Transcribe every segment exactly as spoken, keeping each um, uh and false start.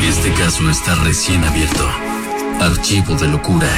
Este caso está recién abierto. Archivo de locura.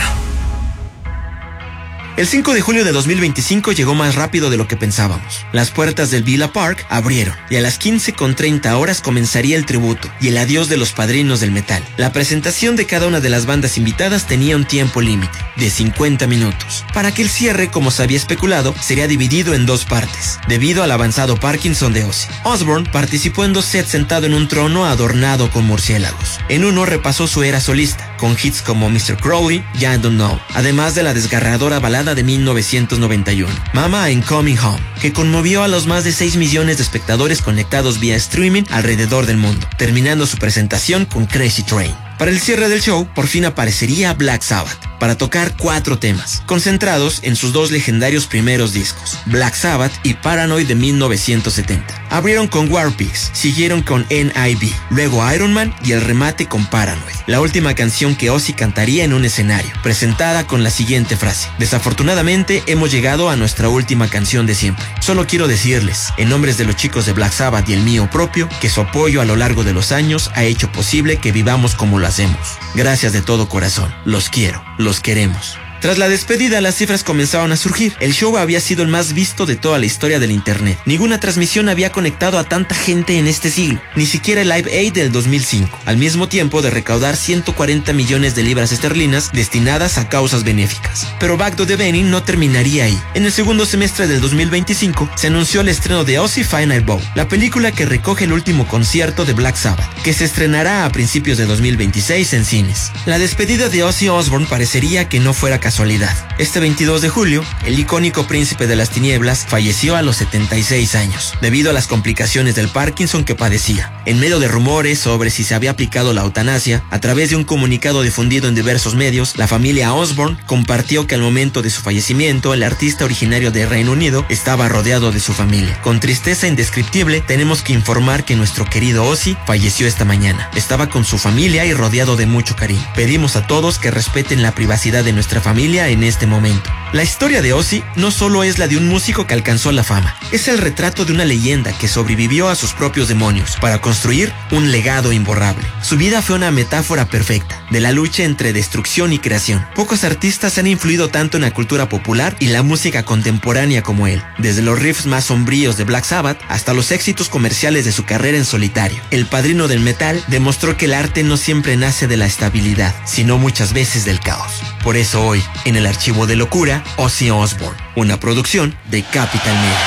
El cinco de julio de dos mil veinticinco llegó más rápido de lo que pensábamos. Las puertas del Villa Park abrieron y a las quince con treinta horas comenzaría el tributo y el adiós de los padrinos del metal. La presentación de cada una de las bandas invitadas tenía un tiempo límite, de cincuenta minutos, para que el cierre, como se había especulado, sería dividido en dos partes, debido al avanzado Parkinson de Ozzy. Osbourne participó en dos sets sentado en un trono adornado con murciélagos. En uno repasó su era solista, con hits como mister Crowley y I Don't Know, además de la desgarradora balada de mil novecientos noventa y uno, Mama and Coming Home, que conmovió a los más de seis millones de espectadores conectados vía streaming alrededor del mundo, terminando su presentación con Crazy Train. Para el cierre del show, por fin aparecería Black Sabbath, para tocar cuatro temas, concentrados en sus dos legendarios primeros discos, Black Sabbath y Paranoid de mil novecientos setenta. Abrieron con War Pigs, siguieron con N I B, luego Iron Man y el remate con Paranoid, la última canción que Ozzy cantaría en un escenario, presentada con la siguiente frase: desafortunadamente hemos llegado a nuestra última canción de siempre. Solo quiero decirles, en nombres de los chicos de Black Sabbath y el mío propio, que su apoyo a lo largo de los años ha hecho posible que vivamos como lo hacemos. Gracias de todo corazón. Los quiero. Los queremos. Tras la despedida, las cifras comenzaron a surgir. El show había sido el más visto de toda la historia del internet. Ninguna transmisión había conectado a tanta gente en este siglo, ni siquiera el Live Aid del dos mil cinco, al mismo tiempo de recaudar ciento cuarenta millones de libras esterlinas destinadas a causas benéficas. Pero Back to the Beginning no terminaría ahí. En el segundo semestre del dos mil veinticinco se anunció el estreno de Ozzy Final Bow, la película que recoge el último concierto de Black Sabbath, que se estrenará a principios de dos mil veintiséis en cines. La despedida de Ozzy Osbourne parecería que no fuera casualidad. Este veintidós de julio, el icónico príncipe de las tinieblas falleció a los setenta y seis años, debido a las complicaciones del Parkinson que padecía. En medio de rumores sobre si se había aplicado la eutanasia, a través de un comunicado difundido en diversos medios, la familia Osbourne compartió que al momento de su fallecimiento, el artista originario de Reino Unido estaba rodeado de su familia. Con tristeza indescriptible, tenemos que informar que nuestro querido Ozzy falleció esta mañana. Estaba con su familia y rodeado de mucho cariño. Pedimos a todos que respeten la privacidad de nuestra familia en este momento. La historia de Ozzy no solo es la de un músico que alcanzó la fama, es el retrato de una leyenda que sobrevivió a sus propios demonios para construir un legado imborrable. Su vida fue una metáfora perfecta de la lucha entre destrucción y creación. Pocos artistas han influido tanto en la cultura popular y la música contemporánea como él, desde los riffs más sombríos de Black Sabbath hasta los éxitos comerciales de su carrera en solitario. El padrino del metal demostró que el arte no siempre nace de la estabilidad, sino muchas veces del caos. Por eso hoy, en el Archivo de Locura, Ozzy Osbourne, una producción de Capital Media.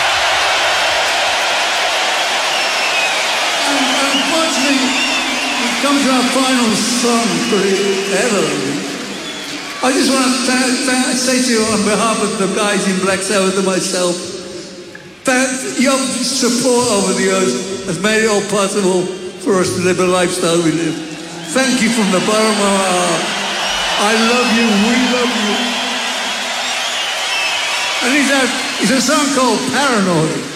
Unfortunately, it comes to our final song for ever. I just want to say to you on behalf of the guys in Black Sabbath and myself, that your support over the years has made it all possible for us to live a lifestyle we live. Thank you from the bottom of our heart. I love you, we love you. And he's a, he's a song called Paranoid.